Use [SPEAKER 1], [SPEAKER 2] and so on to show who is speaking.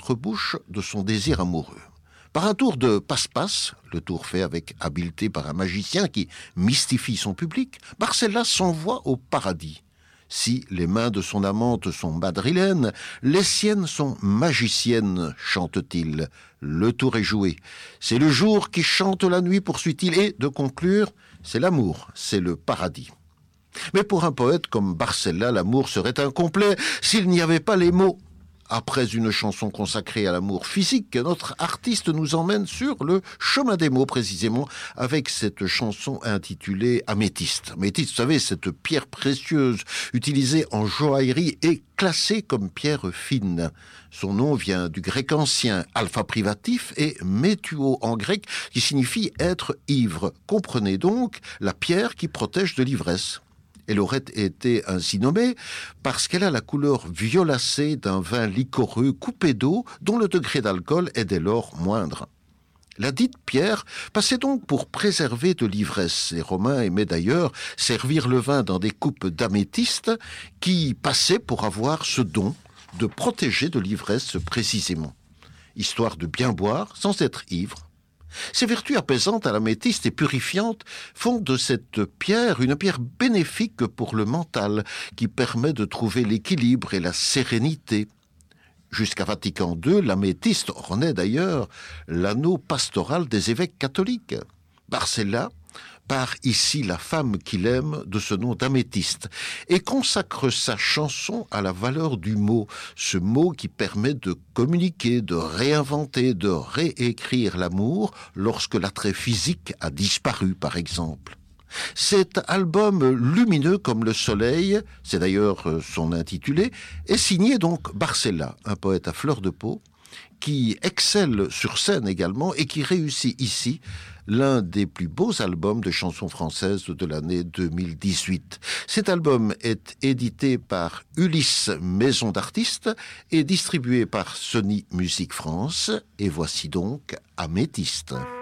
[SPEAKER 1] l'entrebouche de son désir amoureux. Par un tour de passe-passe, le tour fait avec habileté par un magicien qui mystifie son public, Barcella s'envoie au paradis. Si les mains de son amante sont madrilènes, les siennes sont magiciennes, chante-t-il. Le tour est joué. C'est le jour qui chante la nuit, poursuit-il, et, de conclure, c'est l'amour, c'est le paradis. Mais pour un poète comme Barcella, l'amour serait incomplet s'il n'y avait pas les mots. Après une chanson consacrée à l'amour physique, notre artiste nous emmène sur le chemin des mots, précisément, avec cette chanson intitulée Améthyste. Améthyste, vous savez, cette pierre précieuse, utilisée en joaillerie et classée comme pierre fine. Son nom vient du grec ancien, alpha privatif, et métuo en grec, qui signifie être ivre. Comprenez donc la pierre qui protège de l'ivresse. Elle aurait été ainsi nommée parce qu'elle a la couleur violacée d'un vin liquoreux coupé d'eau dont le degré d'alcool est dès lors moindre. La dite pierre passait donc pour préserver de l'ivresse. Les Romains aimaient d'ailleurs servir le vin dans des coupes d'améthyste qui passaient pour avoir ce don de protéger de l'ivresse précisément, histoire de bien boire sans être ivre. Ces vertus apaisantes à l'améthyste et purifiantes font de cette pierre une pierre bénéfique pour le mental qui permet de trouver l'équilibre et la sérénité. Jusqu'à Vatican II, l'améthyste ornait d'ailleurs l'anneau pastoral des évêques catholiques. Barcella part ici la femme qu'il aime de ce nom d'améthyste et consacre sa chanson à la valeur du mot, ce mot qui permet de communiquer, de réinventer, de réécrire l'amour lorsque l'attrait physique a disparu, par exemple. Cet album lumineux comme le soleil, c'est d'ailleurs son intitulé, est signé donc Barcella, un poète à fleur de peau, qui excelle sur scène également et qui réussit ici l'un des plus beaux albums de chansons françaises de l'année 2018. Cet album est édité par Ulysse Maison d'Artistes et distribué par Sony Musique France. Et voici donc Améthyste.